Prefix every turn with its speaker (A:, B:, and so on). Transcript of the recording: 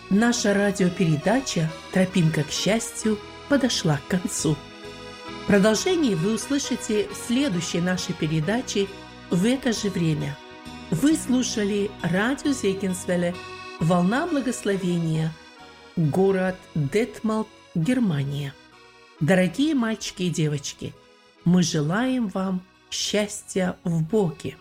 A: Наша радиопередача «Тропинка к счастью» подошла к концу. Продолжение вы услышите в следующей нашей передаче в это же время. Вы слушали радио Зейкинсвелле «Волна благословения», город Детмолд, Германия. Дорогие мальчики и девочки, мы желаем вам счастья в Боге.